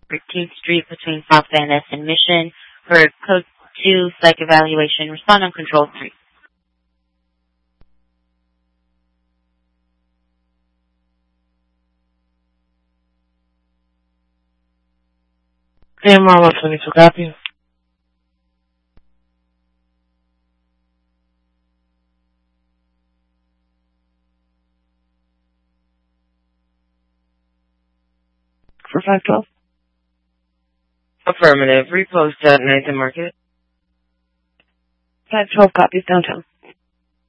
13th Street between South Van Ness and Mission for Code 2 psych evaluation. Respond on Control 3. AMR 122, copy. For 512? Affirmative. Repost at 9th and Market. 512 copies downtown.